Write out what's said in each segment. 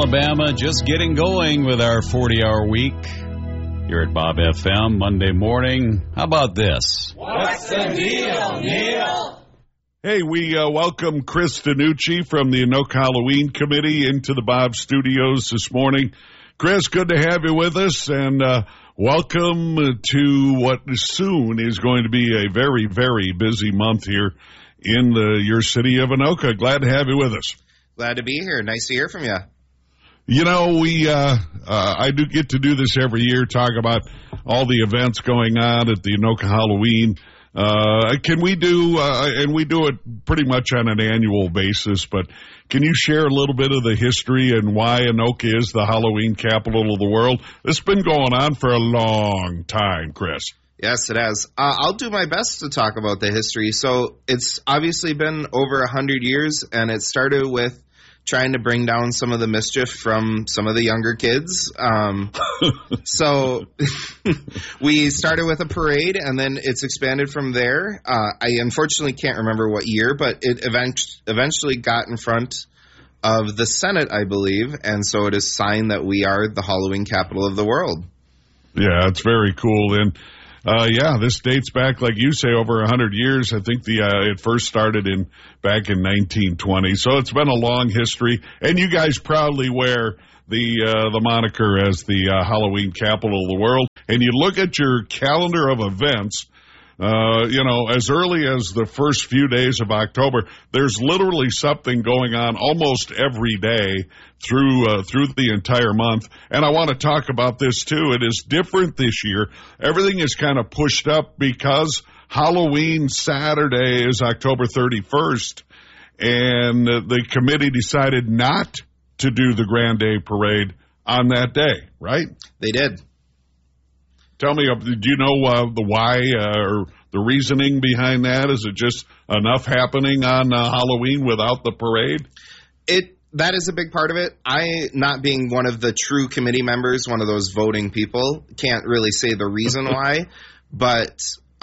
Alabama, just getting going with our 40-hour week here at Bob FM Monday morning. How about this? What's the deal, Neil? Hey, we welcome Chris Danucci from the Anoka Halloween Committee into the Bob Studios this morning. Chris, good to have you with us, and welcome to what soon is going to be a very, very busy month here in your city of Anoka. Glad to have you with us. Glad to be here. Nice to hear from you. You know, I do get to do this every year, talk about all the events going on at the Anoka Halloween. Can we do, and we do it pretty much on an annual basis, but can you share a little bit of the history and why Anoka is the Halloween capital of the world? It's been going on for a long time, Chris. Yes, it has. I'll do my best to talk about the history. So it's obviously been over 100 years, and it started with trying to bring down some of the mischief from some of the younger kids. So we started with a parade, and then it's expanded from there. I unfortunately can't remember what year, but it eventually got in front of the Senate, I believe, and so it is signed that we are the Halloween capital of the world. Yeah, it's very cool. And this dates back, like you say, over 100 years. I think it first started back in 1920. So it's been a long history. And you guys proudly wear the moniker as the Halloween capital of the world. And you look at your calendar of events, as early as the first few days of October, there's literally something going on almost every day through the entire month. And I want to talk about this too. It is different this year. Everything is kind of pushed up because Halloween Saturday is October 31st, and the committee decided not to do the Grand Day Parade on that day, right? They did. Tell me, do you know the why or the reasoning behind that? Is it just enough happening on Halloween without the parade? That is a big part of it. I, not being one of the true committee members, one of those voting people, can't really say the reason why. But,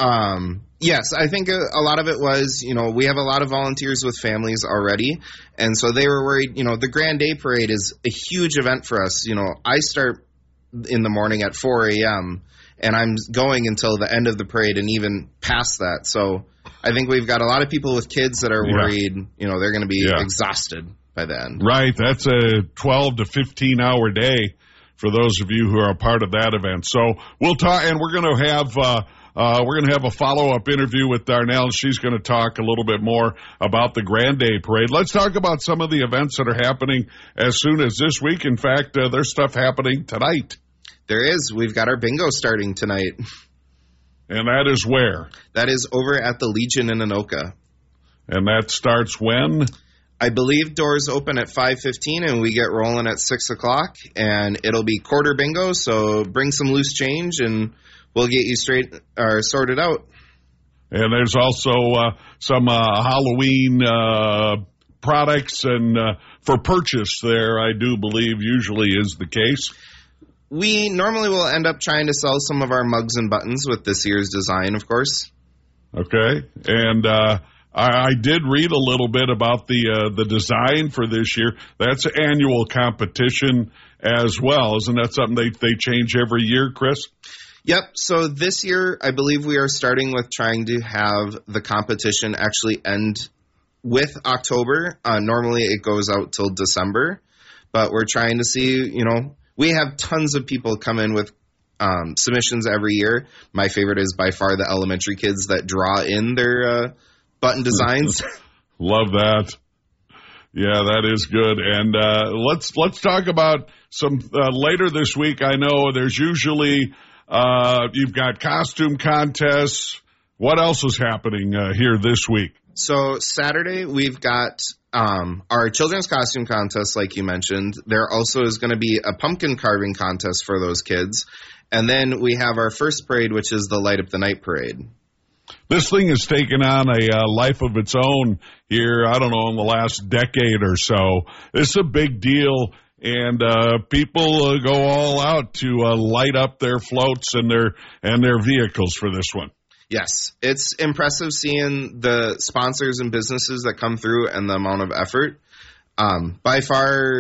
yes, I think a lot of it was, we have a lot of volunteers with families already. And so they were worried, the Grand Day Parade is a huge event for us. I start in the morning at 4 a.m., and I'm going until the end of the parade and even past that. So I think we've got a lot of people with kids that are worried, they're going to be exhausted by the end. Right. That's a 12 to 15-hour day for those of you who are a part of that event. So we'll talk, and we're going to have a follow-up interview with Darnell. She's going to talk a little bit more about the Grand Day Parade. Let's talk about some of the events that are happening as soon as this week. In fact, there's stuff happening tonight. There is. We've got our bingo starting tonight. And that is where? That is over at the Legion in Anoka. And that starts when? I believe doors open at 5:15 and we get rolling at 6 o'clock. And it'll be quarter bingo, so bring some loose change and we'll get you sorted out. And there's also some Halloween products and for purchase there, I do believe usually is the case. We normally will end up trying to sell some of our mugs and buttons with this year's design, of course. Okay. And I did read a little bit about the design for this year. That's an annual competition as well. Isn't that something they change every year, Chris? Yep. So this year, I believe we are starting with trying to have the competition actually end with October. Normally it goes out till December, but we're trying to see, we have tons of people come in with submissions every year. My favorite is by far the elementary kids that draw in their button designs. Love that. Yeah, that is good. And let's talk about some later this week. I know there's usually you've got costume contests. What else is happening here this week? So Saturday we've got our children's costume contest, like you mentioned. There also is going to be a pumpkin carving contest for those kids. And then we have our first parade, which is the Light Up the Night Parade. This thing has taken on a life of its own here, I don't know, in the last decade or so. It's a big deal, and people go all out to light up their floats and their vehicles for this one. Yes, it's impressive seeing the sponsors and businesses that come through and the amount of effort. By far,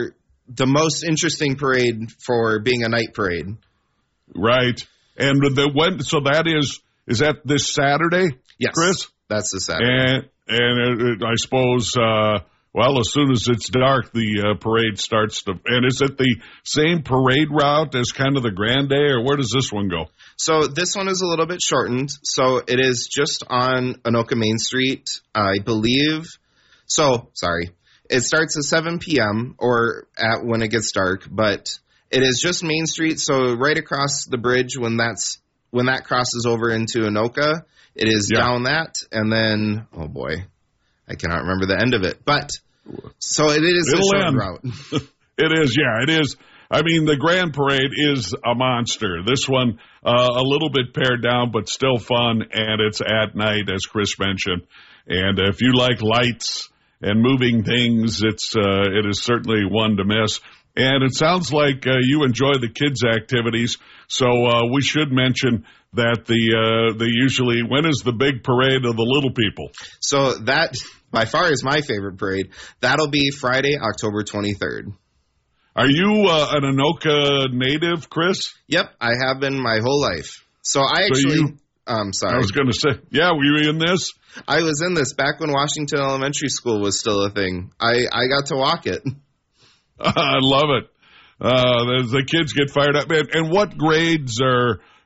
the most interesting parade for being a night parade. Right. And so that is that this Saturday? Yes, Chris? That's this Saturday. And I suppose, as soon as it's dark, the parade starts to. And is it the same parade route as kind of the Grand Day, or where does this one go? So this one is a little bit shortened. So it is just on Anoka Main Street, I believe. So, sorry. It starts at 7 p.m. or at when it gets dark, but it is just Main Street. So right across the bridge when that crosses over into Anoka, it is down that. And then, oh boy, I cannot remember the end of it. But so it is a short route. It is, yeah, it is. I mean, the Grand Parade is a monster. This one, a little bit pared down, but still fun, and it's at night, as Chris mentioned. And if you like lights and moving things, it is certainly one to miss. And it sounds like you enjoy the kids' activities, so we should mention that they usually, when is the big parade of the little people? So that, by far, is my favorite parade. That'll be Friday, October 23rd. Are you an Anoka native, Chris? Yep, I have been my whole life. So I actually, sorry. I was going to say, yeah, were you in this? I was in this back when Washington Elementary School was still a thing. I got to walk it. I love it. The kids get fired up. And what grades are